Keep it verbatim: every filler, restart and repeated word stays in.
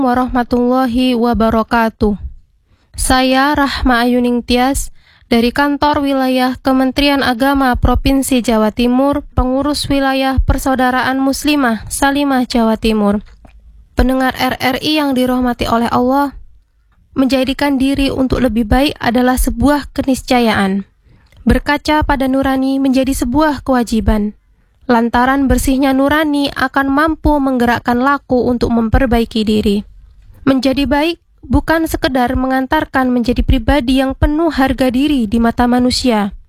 Warahmatullahi wabarakatuh. Saya Rahma Ayuning Tias dari Kantor Wilayah Kementerian Agama Provinsi Jawa Timur, Pengurus Wilayah Persaudaraan Muslimah Salimah Jawa Timur. Pendengar R R I yang dirahmati oleh Allah, menjadikan diri untuk lebih baik adalah sebuah keniscayaan. Berkaca pada nurani menjadi sebuah kewajiban. Lantaran bersihnya nurani akan mampu menggerakkan laku untuk memperbaiki diri. Menjadi baik bukan sekedar mengantarkan menjadi pribadi yang penuh harga diri di mata manusia,